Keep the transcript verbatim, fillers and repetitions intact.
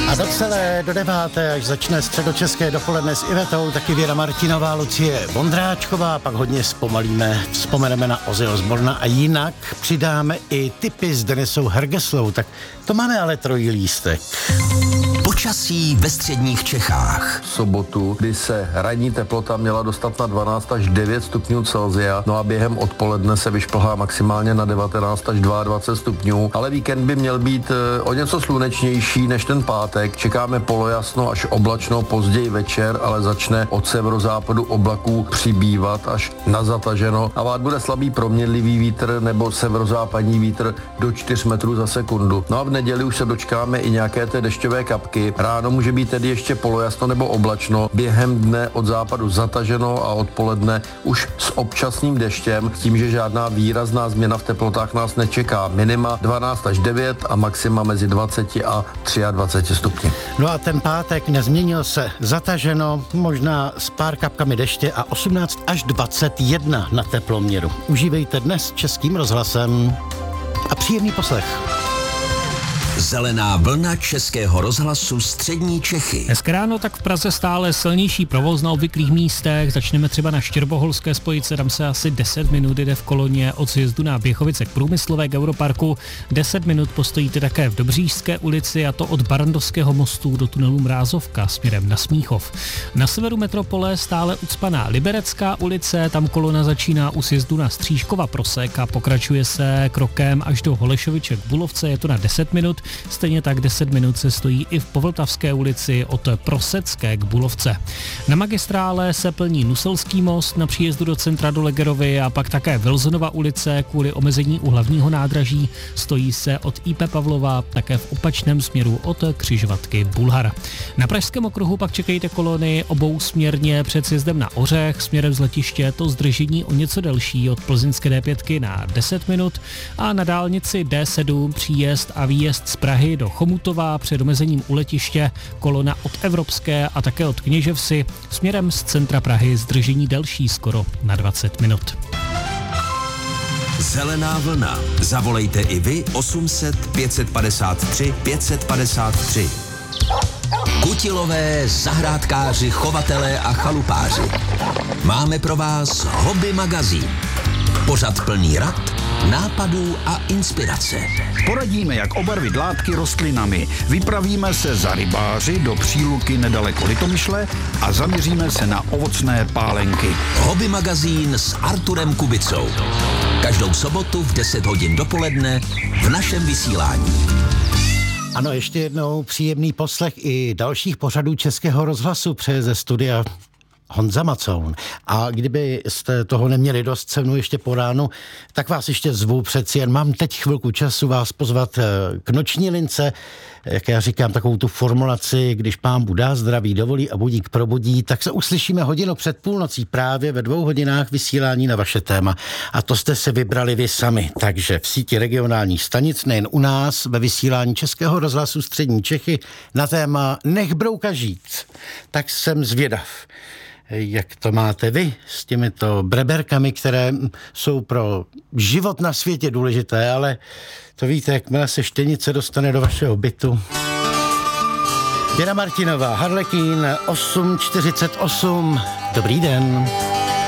A do celé do deváté, až začne středočeské dopoledne s Ivetou, taky Věra Martinová, Lucie Vondráčková, pak hodně zpomalíme, vzpomeneme na Ozzy Osborna a jinak přidáme i tipy s Denisou Hergeslou, tak to máme ale trojí lístek. Počasí ve středních Čechách. V sobotu by se ranní teplota měla dostat na dvanáct až devět stupňů Celsia, no a během odpoledne se vyšplhá maximálně na devatenáct až dvacet dva stupňů, ale víkend by měl být o něco slunečnější než ten pátek. Čekáme polojasno až oblačno, později večer, ale začne od severozápadu oblaků přibývat až na zataženo a vát bude slabý proměnlivý vítr nebo severozápadní vítr do čtyř metrů za sekundu. No a v neděli už se dočkáme i nějaké té dešťové kapky. Ráno může být tedy ještě polojasno nebo oblačno, během dne od západu zataženo a odpoledne už s občasným deštěm, s tím, že žádná výrazná změna v teplotách nás nečeká. Minima dvanáct až devět a maxima mezi dvacet a dvacet tři stupni. No a ten pátek nezměnil se, zataženo, možná s pár kapkami deště a osmnáct až dvacet jedna na teploměru. Užívejte dnes Českým rozhlasem a příjemný poslech. Zelená vlna Českého rozhlasu střední Čechy. Hezké ráno, tak v Praze stále silnější provoz na obvyklých místech. Začneme třeba na Štěrboholské spojice, tam se asi deset minut jde v koloně od sjezdu na Běchovice k Průmyslové k Europarku. deset minut postojíte také v Dobříšské ulici, a to od Barandovského mostu do tunelu Mrázovka směrem na Smíchov. Na severu metropole stále ucpaná Liberecká ulice, tam kolona začíná u sjezdu na Stříškova Prosek a pokračuje se krokem až do Holešoviče k Bulovce, je to na deset minut. Stejně tak deset minut se stojí i v Povltavské ulici od Prosecké k Bulovce. Na magistrále se plní Nuselský most na příjezdu do centra do Legerovy a pak také Wilsonova ulice kvůli omezení u hlavního nádraží. Stojí se od I P Pavlova také v opačném směru od křižovatky Bulhar. Na Pražském okruhu pak čekejte kolony obousměrně před sjezdem na Ořech směrem z letiště, to zdržení o něco delší od plzeňské D pět na deset minut a na dálnici D sedm příjezd a výjezd z Prahy do Chomutova před omezením u letiště, kolona od Evropské a také od Kněževsi směrem z centra Prahy zdržení delší skoro na dvacet minut. Zelená vlna. Zavolejte i vy osm set pět padesát tři pět padesát tři. Kutilové, zahrádkáři, chovatelé a chalupáři. Máme pro vás Hobby magazín. Pořad plný rad, nápadů a inspirace. Poradíme, jak obarvit látky rostlinami. Vypravíme se za rybáři do Příluky nedaleko Litomyšle a zaměříme se na ovocné pálenky. Hobby magazín s Arturem Kubicou. Každou sobotu v deset hodin dopoledne v našem vysílání. Ano, ještě jednou příjemný poslech i dalších pořadů Českého rozhlasu přeje ze studia Honza Macoun. A kdybyste toho neměli dost se mnou ještě po ránu, tak vás ještě zvu, přeci jen mám teď chvilku času vás pozvat k noční lince, jak já říkám takovou tu formulaci, když pán Bůh dá zdraví, dovolí a budík probudí, tak se uslyšíme hodinu před půlnocí právě ve dvou hodinách vysílání na vaše téma. A to jste se vybrali vy sami. Takže v síti regionálních stanic, nejen u nás, ve vysílání Českého rozhlasu střední Čechy na téma Nech brouka žít. Tak jsem zvědav, jak to máte vy s těmito breberkami, které jsou pro život na světě důležité, ale to víte, jakmile se štěnice dostane do vašeho bytu. Věra Martinová, Harlekín, osm čtyřicet osm. Dobrý den.